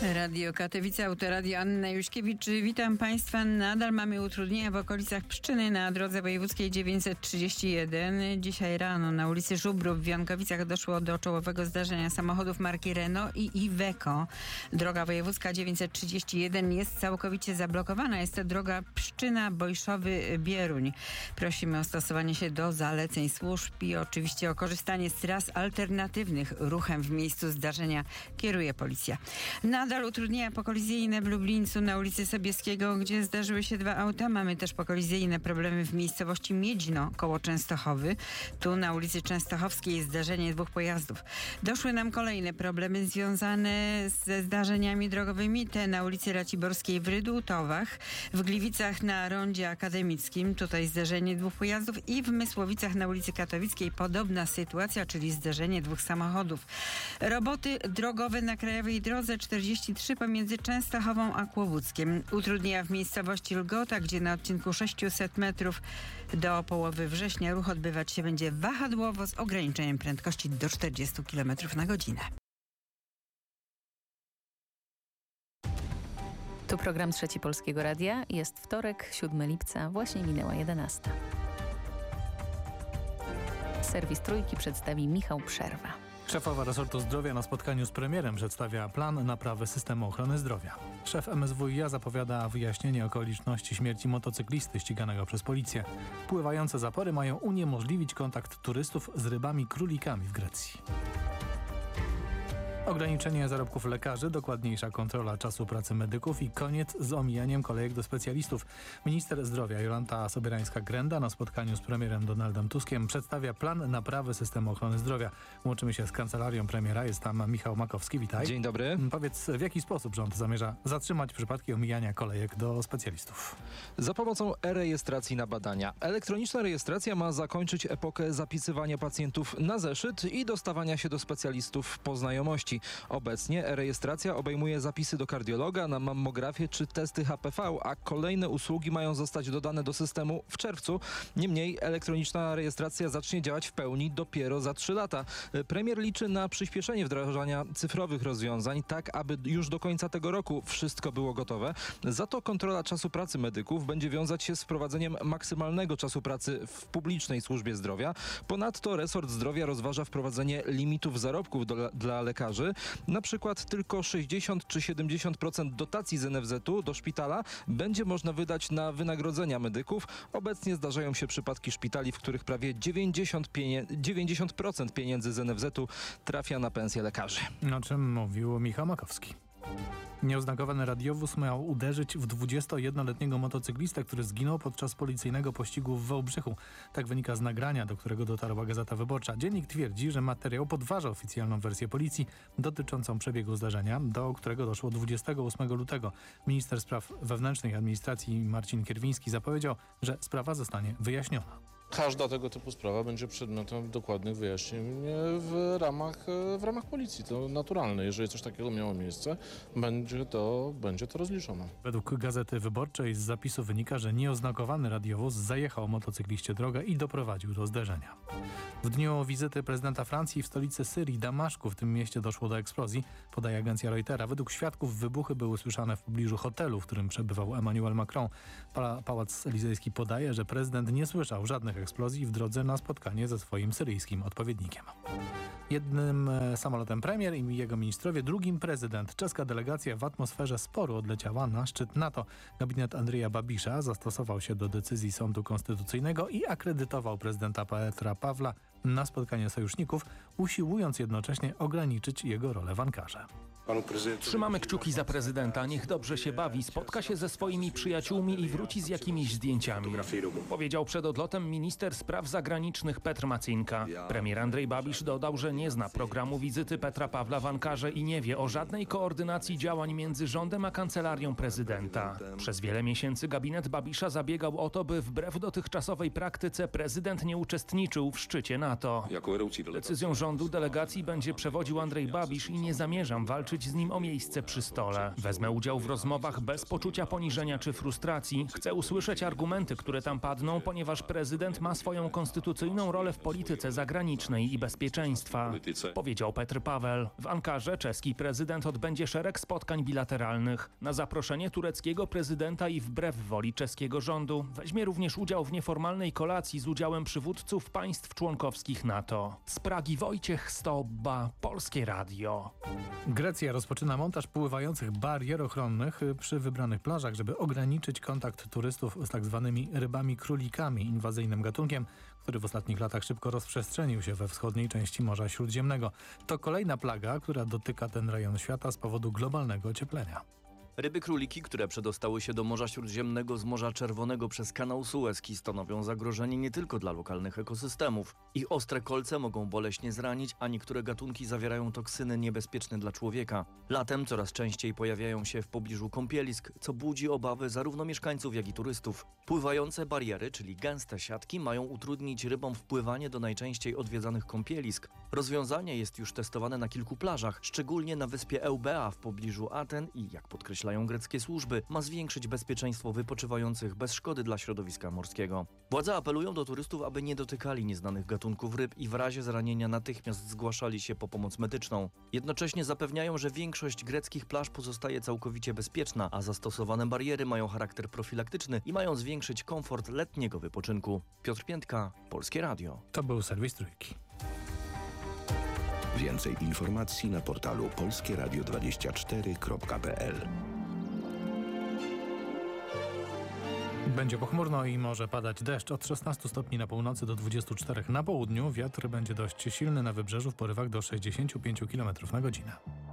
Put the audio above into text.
Radio Katowice, Autoradio, Anna Juśkiewicz. Witam Państwa. Nadal mamy utrudnienia w okolicach Pszczyny na drodze wojewódzkiej 931. Dzisiaj rano na ulicy Żubrów w Jankowicach doszło do czołowego zdarzenia samochodów marki Renault i Iveco. Droga wojewódzka 931 jest całkowicie zablokowana. Jest to droga Pszczyna-Bojszowy-Bieruń. Prosimy o stosowanie się do zaleceń służb i oczywiście o korzystanie z tras alternatywnych. Ruchem w miejscu zdarzenia kieruje policja. Nadal utrudnienia pokolizyjne w Lublińcu na ulicy Sobieskiego, gdzie zdarzyły się 2 auta. Mamy też pokolizyjne problemy w miejscowości Miedźno koło Częstochowy. Tu na ulicy Częstochowskiej jest zdarzenie 2 pojazdów. Doszły nam kolejne problemy związane ze zdarzeniami drogowymi. Te na ulicy Raciborskiej w Rydłutowach, w Gliwicach na rondzie akademickim. Tutaj zdarzenie 2 pojazdów i w Mysłowicach na ulicy Katowickiej podobna sytuacja, czyli zdarzenie 2 samochodów. Roboty drogowe na krajowej drodze 43 pomiędzy Częstochową a Kłobuckiem. Utrudnienia w miejscowości Lgota, gdzie na odcinku 600 metrów do połowy września ruch odbywać się będzie wahadłowo z ograniczeniem prędkości do 40 km na godzinę. Tu program Trzeci Polskiego Radia. Jest wtorek, 7 lipca, właśnie minęła 11. Serwis Trójki przedstawi Michał Przerwa. Szefowa resortu zdrowia na spotkaniu z premierem przedstawia plan naprawy systemu ochrony zdrowia. Szef MSWiA zapowiada wyjaśnienie okoliczności śmierci motocyklisty ściganego przez policję. Pływające zapory mają uniemożliwić kontakt turystów z rybami królikami w Grecji. Ograniczenie zarobków lekarzy, dokładniejsza kontrola czasu pracy medyków i koniec z omijaniem kolejek do specjalistów. Minister zdrowia Jolanta Sobierańska-Grenda na spotkaniu z premierem Donaldem Tuskiem przedstawia plan naprawy systemu ochrony zdrowia. Łączymy się z kancelarią premiera, jest tam Michał Makowski, witaj. Dzień dobry. Powiedz, w jaki sposób rząd zamierza zatrzymać przypadki omijania kolejek do specjalistów? Za pomocą e-rejestracji na badania. Elektroniczna rejestracja ma zakończyć epokę zapisywania pacjentów na zeszyt i dostawania się do specjalistów po znajomości. Obecnie e-rejestracja obejmuje zapisy do kardiologa, na mammografię czy testy HPV, a kolejne usługi mają zostać dodane do systemu w czerwcu. Niemniej elektroniczna rejestracja zacznie działać w pełni dopiero za 3 lata. Premier liczy na przyspieszenie wdrażania cyfrowych rozwiązań, tak aby już do końca tego roku wszystko było gotowe. Za to kontrola czasu pracy medyków będzie wiązać się z wprowadzeniem maksymalnego czasu pracy w publicznej służbie zdrowia. Ponadto resort zdrowia rozważa wprowadzenie limitów zarobków dla lekarzy. Na przykład tylko 60 czy 70% dotacji z NFZ-u do szpitala będzie można wydać na wynagrodzenia medyków. Obecnie zdarzają się przypadki szpitali, w których prawie 90% pieniędzy z NFZ-u trafia na pensje lekarzy. O czym mówił Michał Makowski. Nieoznakowany radiowóz miał uderzyć w 21-letniego motocyklistę, który zginął podczas policyjnego pościgu w Wałbrzychu. Tak wynika z nagrania, do którego dotarła Gazeta Wyborcza. Dziennik twierdzi, że materiał podważa oficjalną wersję policji dotyczącą przebiegu zdarzenia, do którego doszło 28 lutego. Minister Spraw Wewnętrznych i Administracji Marcin Kierwiński zapowiedział, że sprawa zostanie wyjaśniona. Każda tego typu sprawa będzie przedmiotem dokładnych wyjaśnień w ramach policji. To naturalne. Jeżeli coś takiego miało miejsce, będzie to rozliczone. Według Gazety Wyborczej z zapisu wynika, że nieoznakowany radiowóz zajechał motocykliście drogę i doprowadził do zderzenia. W dniu wizyty prezydenta Francji w stolicy Syrii, Damaszku, w tym mieście doszło do eksplozji, podaje agencja Reutera. Według świadków wybuchy były słyszane w pobliżu hotelu, w którym przebywał Emmanuel Macron. Pałac Elizejski podaje, że prezydent nie słyszał żadnych eksplozji w drodze na spotkanie ze swoim syryjskim odpowiednikiem. Jednym samolotem premier i jego ministrowie, drugim prezydent. Czeska delegacja w atmosferze sporu odleciała na szczyt NATO. Gabinet Andrzeja Babisza zastosował się do decyzji Sądu Konstytucyjnego i akredytował prezydenta Petra Pawła na spotkanie sojuszników, usiłując jednocześnie ograniczyć jego rolę w Ankarze. Trzymamy kciuki za prezydenta, niech dobrze się bawi, spotka się ze swoimi przyjaciółmi i wróci z jakimiś zdjęciami. Powiedział przed odlotem minister spraw zagranicznych Petr Macinka. Premier Andrzej Babisz dodał, że nie zna programu wizyty Petra Pawła w Ankarze i nie wie o żadnej koordynacji działań między rządem a kancelarią prezydenta. Przez wiele miesięcy gabinet Babisza zabiegał o to, by wbrew dotychczasowej praktyce prezydent nie uczestniczył w szczycie NATO. Decyzją rządu delegacji będzie przewodził Andrzej Babisz i nie zamierzam walczyć powalczyć z nim o miejsce przy stole. Wezmę udział w rozmowach bez poczucia poniżenia czy frustracji. Chcę usłyszeć argumenty, które tam padną, ponieważ prezydent ma swoją konstytucyjną rolę w polityce zagranicznej i bezpieczeństwa, powiedział Petr Paweł. W Ankarze czeski prezydent odbędzie szereg spotkań bilateralnych. Na zaproszenie tureckiego prezydenta i wbrew woli czeskiego rządu weźmie również udział w nieformalnej kolacji z udziałem przywódców państw członkowskich NATO. Z Pragi Wojciech Stobba, Polskie Radio. Grecja rozpoczyna montaż pływających barier ochronnych przy wybranych plażach, żeby ograniczyć kontakt turystów z tak zwanymi rybami królikami, inwazyjnym gatunkiem, który w ostatnich latach szybko rozprzestrzenił się we wschodniej części Morza Śródziemnego. To kolejna plaga, która dotyka ten rejon świata z powodu globalnego ocieplenia. Ryby króliki, które przedostały się do Morza Śródziemnego z Morza Czerwonego przez kanał Suezki, stanowią zagrożenie nie tylko dla lokalnych ekosystemów. Ich ostre kolce mogą boleśnie zranić, a niektóre gatunki zawierają toksyny niebezpieczne dla człowieka. Latem coraz częściej pojawiają się w pobliżu kąpielisk, co budzi obawy zarówno mieszkańców, jak i turystów. Pływające bariery, czyli gęste siatki, mają utrudnić rybom wpływanie do najczęściej odwiedzanych kąpielisk. Rozwiązanie jest już testowane na kilku plażach, szczególnie na wyspie Eubea w pobliżu Aten i, jak podkreślają greckie służby, ma zwiększyć bezpieczeństwo wypoczywających bez szkody dla środowiska morskiego. Władze apelują do turystów, aby nie dotykali nieznanych gatunków ryb i w razie zranienia natychmiast zgłaszali się po pomoc medyczną. Jednocześnie zapewniają, że większość greckich plaż pozostaje całkowicie bezpieczna, a zastosowane bariery mają charakter profilaktyczny i mają zwiększyć komfort letniego wypoczynku. Piotr Piętka, Polskie Radio. To był serwis Trójki. Więcej informacji na portalu polskieradio24.pl. Będzie pochmurno i może padać deszcz od 16 stopni na północy do 24 na południu. Wiatr będzie dość silny na wybrzeżu w porywach do 65 km na godzinę.